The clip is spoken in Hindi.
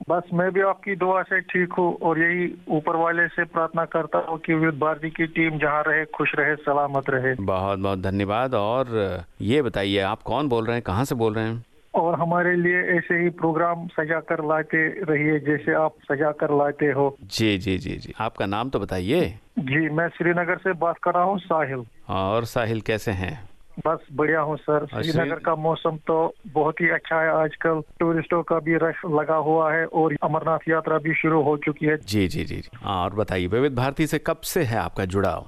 बस मैं भी आपकी दुआ से ठीक हूँ और यही ऊपर वाले से प्रार्थना करता हूँ कि विविध भारती की टीम जहाँ रहे खुश रहे सलामत रहे। बहुत बहुत धन्यवाद। और ये बताइए, आप कौन बोल रहे हैं, कहाँ से बोल रहे हैं? और हमारे लिए ऐसे ही प्रोग्राम सजा कर लाते रहिए जैसे आप सजा कर लाते हो। जी जी जी जी, आपका नाम तो बताइए। जी मैं श्रीनगर से बात कर रहा हूँ, साहिल। और साहिल कैसे हैं? बस बढ़िया हूँ सर। और श्रीनगर का मौसम तो बहुत ही अच्छा है, आजकल टूरिस्टों का भी रश लगा हुआ है और अमरनाथ यात्रा भी शुरू हो चुकी है। जी जी जी जी। और बताइए, विविध भारती से कब से है आपका जुड़ाव?